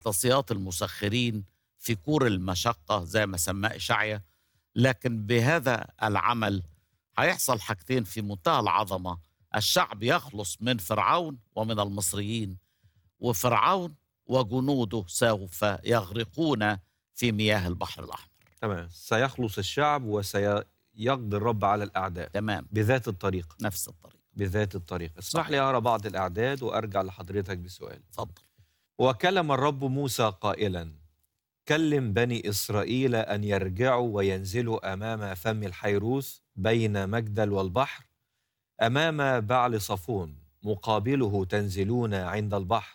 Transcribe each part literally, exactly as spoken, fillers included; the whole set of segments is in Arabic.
تصيات المسخرين في كور المشقة زي ما سماه إشعيا. لكن بهذا العمل هيحصل حاجتين في منتهى العظمة: الشعب يخلص من فرعون ومن المصريين، وفرعون وجنوده سوف يغرقون في مياه البحر الأحمر. تمام، سيخلص الشعب وسيقضي الرب على الأعداء تمام. بذات الطريق. نفس الطريق. بذات الطريق. اسمح لي صحيح. أقرأ بعض الأعداد وأرجع لحضرتك بسؤال. اتفضل. وكلم الرب موسى قائلا: كلم بني إسرائيل أن يرجعوا وينزلوا أمام فم الحيروث بين مجدل والبحر، أمام بعل صفون مقابله تنزلون عند البحر.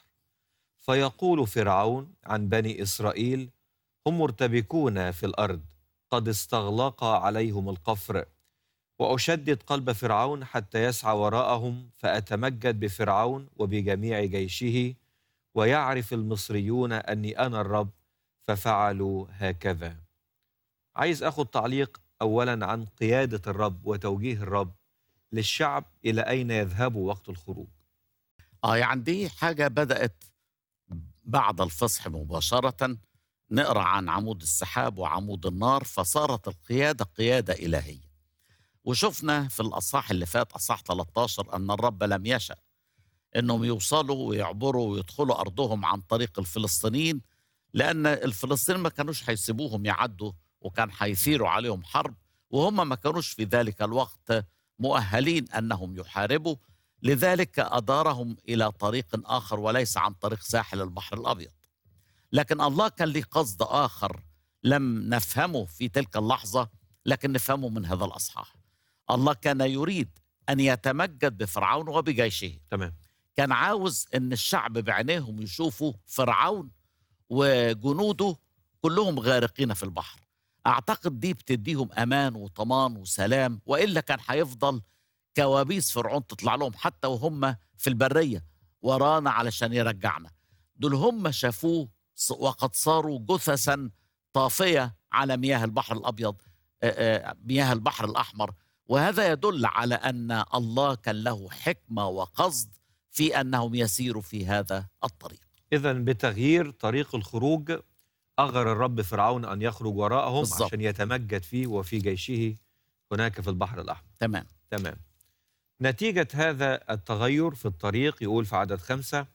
فيقول فرعون عن بني إسرائيل: هم مرتبكون في الأرض، قد استغلق عليهم القفر. وأشدد قلب فرعون حتى يسعى وراءهم، فأتمجد بفرعون وبجميع جيشه، ويعرف المصريون أني أنا الرب، ففعلوا هكذا. عايز أخذ تعليق أولا عن قيادة الرب وتوجيه الرب للشعب إلى أين يذهبوا وقت الخروج. اه يعني دي حاجة بدأت بعد الفصح مباشرة. نقرأ عن عمود السحاب وعمود النار، فصارت القيادة قيادة إلهية. وشفنا في الأصحاح اللي فات أصحاح ثلاثة عشر أن الرب لم يشأ أنهم يوصلوا ويعبروا ويدخلوا أرضهم عن طريق الفلسطينيين، لأن الفلسطينيين ما كانوش هيسيبوهم يعدوا، وكان هيثيروا عليهم حرب، وهم ما كانوش في ذلك الوقت مؤهلين أنهم يحاربوا. لذلك أدارهم إلى طريق آخر وليس عن طريق ساحل البحر الأبيض. لكن الله كان له قصد آخر لم نفهمه في تلك اللحظة، لكن نفهمه من هذا الأصحاح. الله كان يريد أن يتمجد بفرعون وبجيشه. تمام. كان عاوز أن الشعب بعينيهم يشوفوا فرعون وجنوده كلهم غارقين في البحر. أعتقد دي بتديهم أمان وطمان وسلام، وإلا كان هيفضل كوابيس فرعون تطلع لهم حتى وهم في البرية ورانا علشان يرجعنا. دول هم شافوه وقد صاروا جثثا طافية على مياه البحر الأبيض، مياه البحر الأحمر. وهذا يدل على أن الله كان له حكمة وقصد في أنهم يسيروا في هذا الطريق. إذن بتغيير طريق الخروج أغر الرب فرعون أن يخرج وراءهم بالزبط. عشان يتمجد فيه وفي جيشه هناك في البحر الأحمر. تمام. تمام. نتيجة هذا التغير في الطريق يقول في عدد خمسة: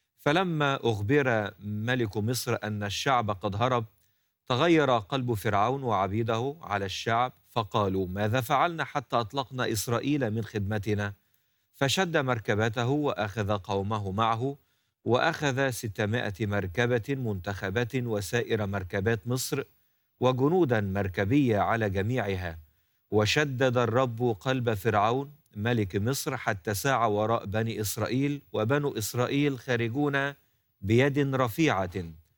فلما أخبر ملك مصر أن الشعب قد هرب، تغير قلب فرعون وعبيده على الشعب، فقالوا: ماذا فعلنا حتى أطلقنا إسرائيل من خدمتنا؟ فشد مركبته وأخذ قومه معه، وأخذ ستمائة مركبة منتخبة وسائر مركبات مصر وجنودا مركبية على جميعها. وشدد الرب قلب فرعون ملك مصر حتى سعى وراء بني إسرائيل، وبنو إسرائيل خارجون بيد رفيعة.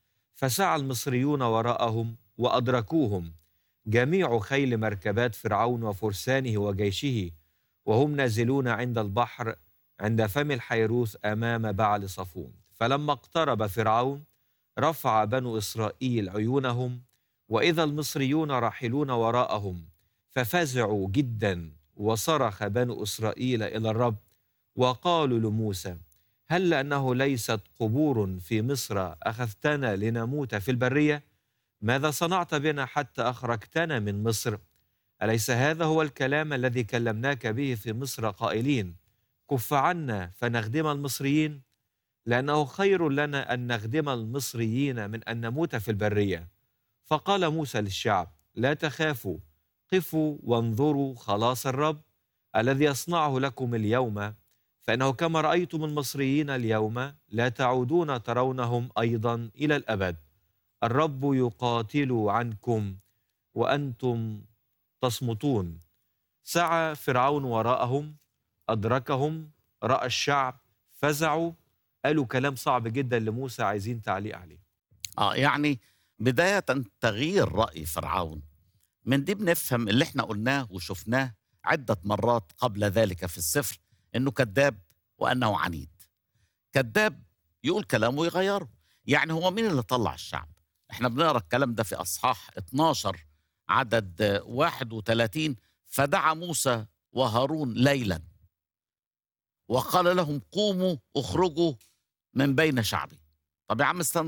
فسعى المصريون وراءهم وأدركوهم، جميع خيل مركبات فرعون وفرسانه وجيشه، وهم نازلون عند البحر عند فم الحيروث أمام بعل صفون. فلما اقترب فرعون رفع بنو إسرائيل عيونهم، وإذا المصريون راحلون وراءهم، ففزعوا جدا. وصرخ بنو إسرائيل إلى الرب وقالوا لموسى: هل لأنه ليست قبور في مصر أخذتنا لنموت في البرية؟ ماذا صنعت بنا حتى أخرجتنا من مصر؟ أليس هذا هو الكلام الذي كلمناك به في مصر قائلين: كف عنا فنخدم المصريين؟ لأنه خير لنا أن نخدم المصريين من أن نموت في البرية. فقال موسى للشعب: لا تخافوا، قفوا وانظروا خلاص الرب الذي يصنعه لكم اليوم، فإنه كما رأيتم المصريين اليوم لا تعودون ترونهم أيضا إلى الأبد. الرب يقاتل عنكم وأنتم تصمتون. سعى فرعون وراءهم، أدركهم، رأى الشعب، فزعوا، قالوا كلام صعب جدا لموسى، عايزين تعليق عليه. آه يعني بداية تغيير رأي فرعون، من دي بنفهم اللي احنا قلناه وشفناه عدة مرات قبل ذلك في السفر، انه كذاب وانه عنيد. كذاب يقول كلام ويغيره. يعني هو مين اللي طلع الشعب؟ احنا بنقرا الكلام ده في اصحاح اتناشر عدد واحد وثلاثين: فدعا موسى وهارون ليلا وقال لهم: قوموا اخرجوا من بين شعبي. طب يا عم استنى